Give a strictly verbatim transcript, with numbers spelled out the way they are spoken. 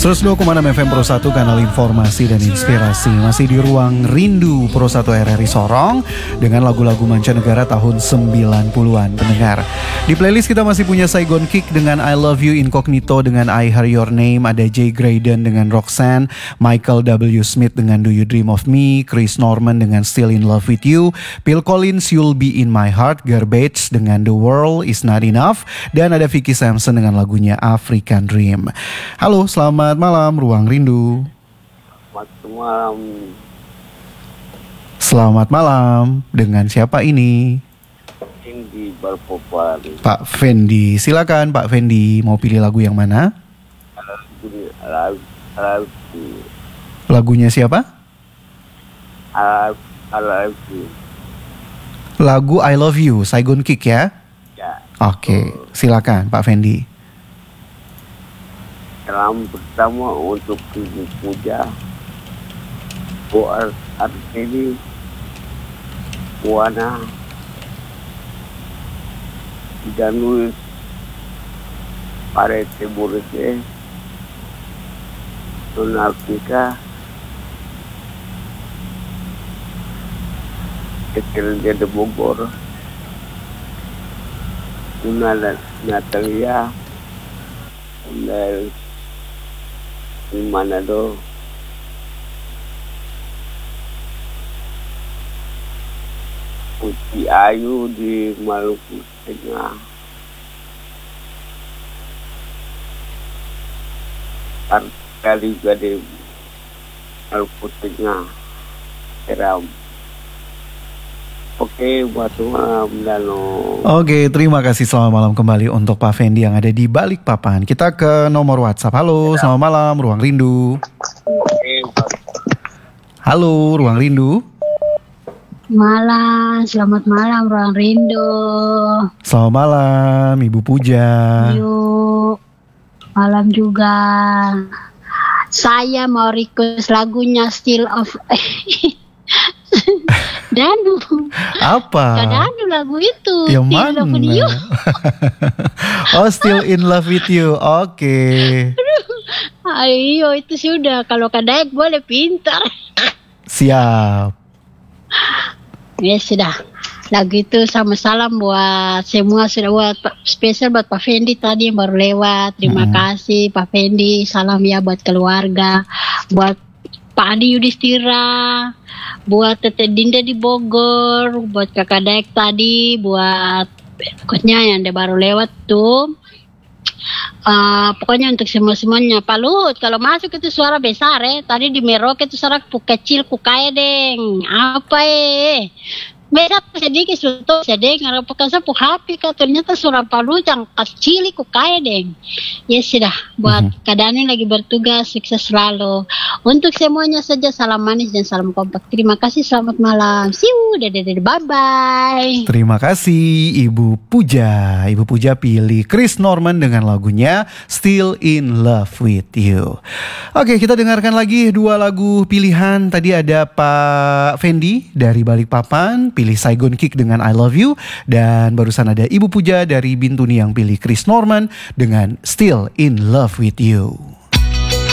seratus dua koma enam F M Pro satu, kanal informasi dan inspirasi. Masih di ruang rindu Pro satu R R I Sorong dengan lagu-lagu mancanegara tahun sembilan puluhan pendengar. Di playlist kita masih punya Saigon Kick dengan I Love You, Incognito dengan I Hear Your Name, ada Jay Graydon dengan Roxanne, Michael W. Smith dengan Do You Dream of Me, Chris Norman dengan Still in Love with You, Phil Collins You'll Be in My Heart, Garbage dengan The World Is Not Enough, dan ada Vicky Sampson dengan lagunya African Dream. Halo, selamat malam Ruang Rindu. Selamat malam. Selamat malam. Dengan siapa ini? Fendi Balikpapan. Pak Fendi. Silakan Pak Fendi, mau pilih lagu yang mana? Lagu, lagu, Lagunya siapa? lagu, lagu. Lagu I Love You, Saigon Kick ya? Ya. Oke, silakan Pak Fendi. Salam pertama untuk Ibu Puja, buat Artini, Wana, dan Luis, Parete Burete, Donalpika, Kecil de Bogor, Una Natalia, dan di Manado, Putri Ayu di Maluku Tengah, Parta juga di Maluku Tengah, Seram. Oke, buat malam Dano. Oke, terima kasih, selamat malam kembali untuk Pak Fendi yang ada di Balikpapan. Kita ke nomor WhatsApp. Halo, selamat malam Ruang Rindu. Oke, Halo, Ruang Rindu. Malam, selamat malam Ruang Rindu. Selamat malam Ibu Puja. Yuk, malam juga. Saya mau request lagunya Still of Danu. Apa? Gak Danu lagu itu. Yang Still mana? Love with You. Oh, Still in Love with You. Oke. Ayo, itu sudah. Kalau Kadaek boleh pintar. Siap. Ya sudah. Lagu itu sama salam buat semua, sudah buat spesial buat Pak Fendi tadi yang baru lewat. Terima Hmm. kasih Pak Fendi. Salam ya buat keluarga, buat Pak Adi Yudhistira, buat Tete Dinda di Bogor, buat Kakak Daek tadi, buat pokoknya yang dia baru lewat tuh. Uh, pokoknya untuk semua-semuanya. Pak Luhut, kalau masuk itu suara besar eh. Tadi di Merauke itu suara kecil kukaya deng. Apa eh? Beda sedikit suatu sedeng. Karena pekan saya H P kah ternyata suara Pak Luhut yang kecil kukaya deng. Ya sudah, buat Mhm. keadaan lagi bertugas, sukses selalu. Untuk semuanya saja salam manis dan salam kompak. Terima kasih, selamat malam. See you, dadah, bye bye. Terima kasih Ibu Puja. Ibu Puja pilih Chris Norman dengan lagunya Still in Love with You. Oke, kita dengarkan lagi dua lagu pilihan. Tadi ada Pak Fendi dari Balikpapan pilih Saigon Kick dengan I Love You, dan barusan ada Ibu Puja dari Bintuni yang pilih Chris Norman dengan Still in Love with You.